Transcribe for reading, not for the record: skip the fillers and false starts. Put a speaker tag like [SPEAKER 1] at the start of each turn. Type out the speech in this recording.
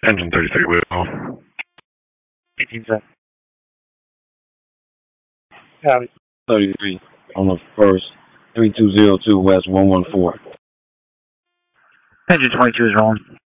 [SPEAKER 1] Engine 33 will.
[SPEAKER 2] 18 seconds. Copy.
[SPEAKER 3] 33 on the first, 3202 West 114.
[SPEAKER 2] Engine 22 is rolling.